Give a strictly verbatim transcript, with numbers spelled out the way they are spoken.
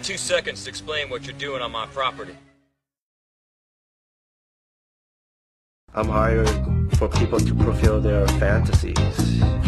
two seconds to explain what you're doing on my property. I'm hired for people to fulfill their fantasies.